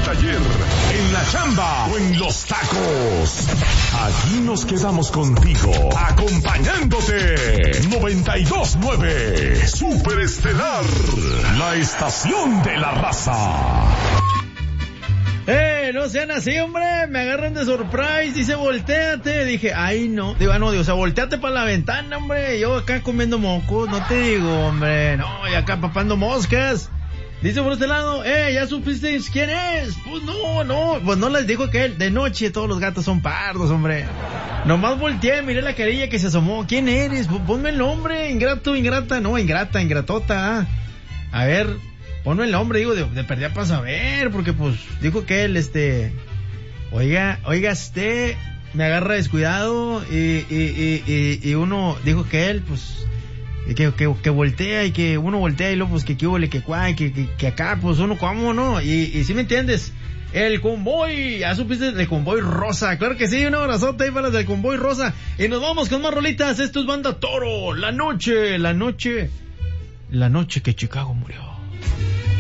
taller, en la chamba o en los tacos. Aquí nos quedamos contigo, acompañándote. 92.9 Super Estelar, la estación de la raza. No sean así, hombre, me agarran de surprise, dice volteate, dije, ay no, o sea, volteate para la ventana, hombre, yo acá comiendo mocos, no te digo, hombre, no, y acá papando moscas, dice por este lado, ¿ya supiste quién es? Pues no les dijo que él, de noche todos los gatos son pardos, hombre, nomás volteé, miré la carilla que se asomó, ¿quién eres? Ponme el nombre, ingratota, a ver, ponme el nombre, digo, de perdida para saber, porque pues, dijo que él, oiga, me agarra descuidado, y uno, dijo que él, pues, que voltea, y que uno voltea, y luego, pues, que huele, que acá, pues, uno, ¿cómo no? Y ¿sí me entiendes? El convoy, ya supiste del convoy rosa, claro que sí, un abrazote ahí para los del convoy rosa, y nos vamos con más rolitas, esto es Banda Toro, la noche que Chicago murió.